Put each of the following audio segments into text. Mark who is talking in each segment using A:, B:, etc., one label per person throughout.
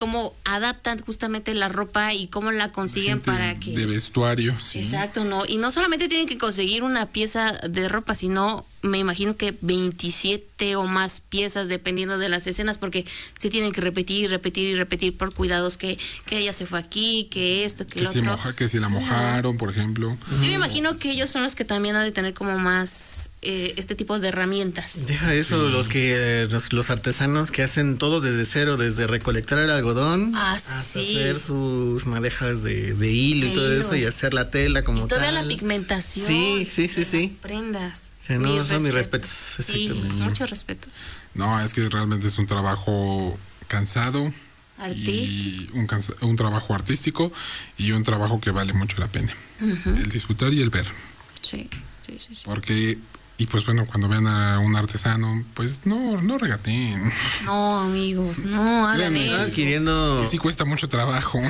A: cómo adaptan justamente la ropa y cómo la consiguen para que...
B: De vestuario, sí.
A: Exacto, ¿no? Y no solamente tienen que conseguir una pieza de ropa, sino me imagino que 27 o más piezas dependiendo de las escenas, porque se tienen que repetir por cuidados que ella se fue aquí, que esto, que lo otro.
B: Que si la mojaron, por ejemplo.
A: Yo me imagino que ellos son los que también han de tener como más este tipo de herramientas.
C: Deja eso, los artesanos que hacen todo desde cero, desde recolectar el algodón hasta hacer sus madejas de hilo y todo eso, y hacer la tela como
A: y todavía
C: tal.
A: La pigmentación.
C: Sí.
A: Las prendas.
C: O sea, no, son mis respetos.
A: Exactamente. Sí, mucho respeto.
B: No, es que realmente es un trabajo cansado.
A: Artístico.
B: Y un trabajo artístico y un trabajo que vale mucho la pena. El disfrutar y el ver.
A: Sí.
B: Porque, y pues bueno, cuando vean a un artesano, pues no regateen.
A: No, amigos, no hagan eso.
C: Adquiriendo...
B: Que sí cuesta mucho trabajo.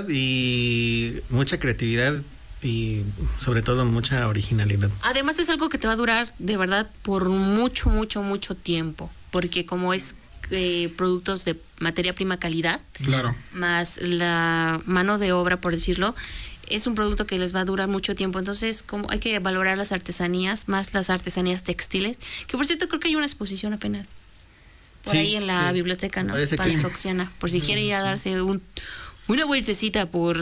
C: Y mucha creatividad y sobre todo mucha originalidad.
A: Además es algo que te va a durar de verdad por mucho tiempo, porque como es productos de materia prima calidad,
B: claro,
A: más la mano de obra, por decirlo, es un producto que les va a durar mucho tiempo. Entonces, como hay que valorar las artesanías, más las artesanías textiles, que por cierto creo que hay una exposición apenas por ahí en la biblioteca, ¿no?
C: Parece
A: Paz
C: que
A: Foxiana, por si quieren ir a darse una vueltecita por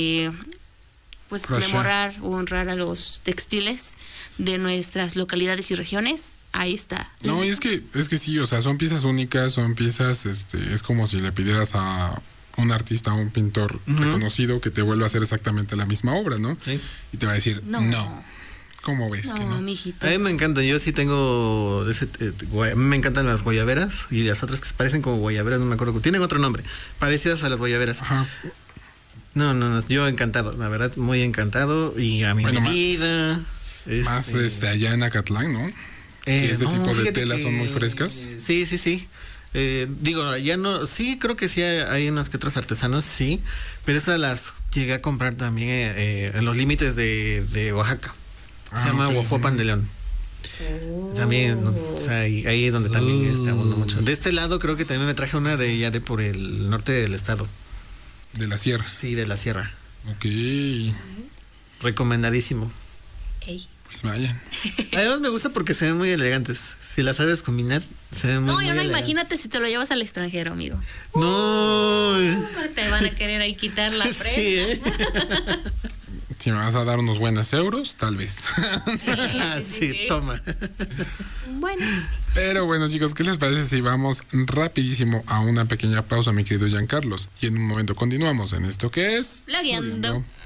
A: pues rememorar o honrar a los textiles de nuestras localidades y regiones. Ahí está.
B: No, y es que sí, o sea, son piezas únicas, son piezas, es como si le pidieras a un artista, a un pintor reconocido que te vuelva a hacer exactamente la misma obra, ¿no? Sí. Y te va a decir, no. ¿Cómo ves que no?
A: Mijito.
C: A mí me encanta, yo sí tengo a mí me encantan las guayaberas y las otras que se parecen como guayaberas, no me acuerdo, tienen otro nombre, parecidas a las guayaberas.
B: Ajá.
C: No, yo encantado, la verdad, muy encantado y a mi medida.
B: Más allá en Acatlán, ¿no? Que ese tipo de telas son muy frescas.
C: Sí. Digo, ya no, sí, creo que sí hay unos que otros artesanos, sí, pero esas las llegué a comprar también en los límites de Oaxaca. Se llama Huajuapan de León. También, ¿no? O sea, ahí es donde también abunda mucho. De este lado creo que también me traje una de por el norte del estado.
B: ¿De la sierra?
C: Sí, de la sierra.
B: Ok.
C: Recomendadísimo.
B: Pues vayan.
C: Además me gusta porque se ven muy elegantes. Si las sabes combinar, se ven muy elegantes.
A: Imagínate si te lo llevas al extranjero, amigo.
C: No.
A: Te van a querer ahí quitar la prenda.
C: Sí,
B: Si me vas a dar unos buenos euros, tal vez.
C: Sí, toma.
A: Bueno.
B: Pero bueno, chicos, ¿qué les parece si vamos rapidísimo a una pequeña pausa, mi querido Giancarlos? Y en un momento continuamos en esto que es...
A: Blogueando.